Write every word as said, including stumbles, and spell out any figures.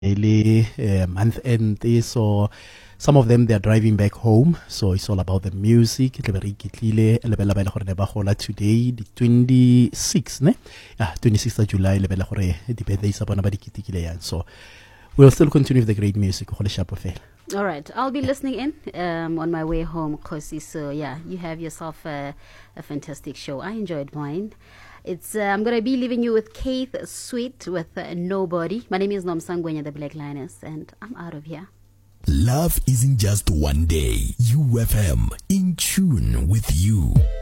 daily uh, month end, so some of them, they're driving back home, so it's all about the music. Today, the twenty-sixth, ne? Yeah, twenty-sixth of July, the birthday is upon so we'll still continue with the great music. All right, I'll be listening in um, on my way home, Kosi. So yeah, you have yourself a, a fantastic show. I enjoyed mine. It's uh, I'm gonna be leaving you with Keith Sweet with uh, Nobody. My name is Nomsangwenya, the Black Lioness, and I'm out of here. Love isn't just one day. U F M, in tune with you.